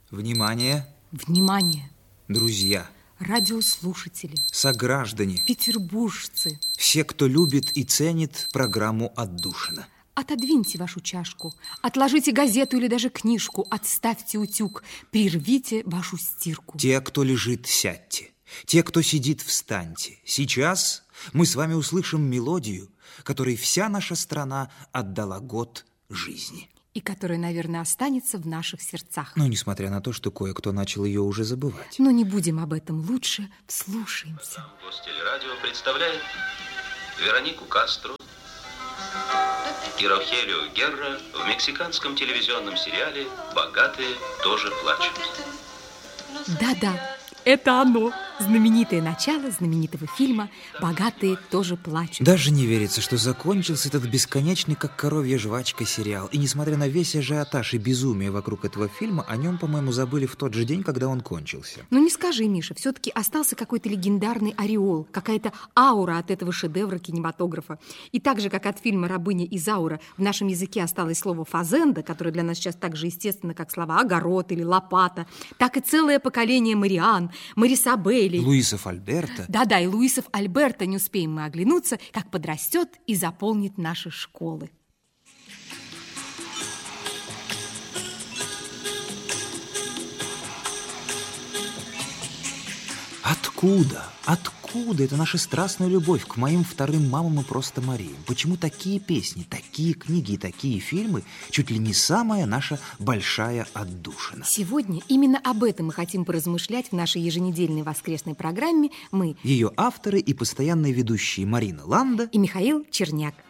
Внимание! Внимание! Друзья! Радиослушатели! Сограждане! Петербуржцы! Все, кто любит и ценит программу «Отдушина». Отодвиньте вашу чашку, отложите газету или даже книжку, отставьте утюг, прервите вашу стирку. Те, кто лежит, сядьте. Те, кто сидит, встаньте. Сейчас мы с вами услышим мелодию, которой вся наша страна отдала год жизни. И которая, наверное, останется в наших сердцах. Но несмотря на то, что кое-кто начал ее уже забывать. Но не будем об этом, лучше вслушаемся. Гостелерадио представляет Веронику Кастро и Рохелио Герра в мексиканском телевизионном сериале «Богатые тоже плачут». Да-да, это оно. Знаменитое начало знаменитого фильма «Богатые тоже плачут». Даже не верится, что закончился этот бесконечный, как коровья жвачка, сериал. И несмотря на весь ажиотаж и безумие вокруг этого фильма, о нем, по-моему, забыли в тот же день, когда он кончился. Ну не скажи, Миша, все-таки остался какой-то легендарный ореол, какая-то аура от этого шедевра кинематографа. И так же, как от фильма «Рабыня Изаура» в нашем языке осталось слово «фазенда», которое для нас сейчас так же естественно, как слова «огород» или «лопата», так и целое поколение Мариан, Марисабель, Луисов Альберто. Да-да, и Луисов Альберто, не успеем мы оглянуться, как подрастет и заполнит наши школы. Откуда эта наша страстная любовь к моим вторым мамам и просто Мариям? Почему такие песни, такие книги и такие фильмы чуть ли не самая наша большая отдушина? Сегодня именно об этом мы хотим поразмышлять в нашей еженедельной воскресной программе. Мы, ее авторы и постоянные ведущие Марина Ланда и Михаил Черняк.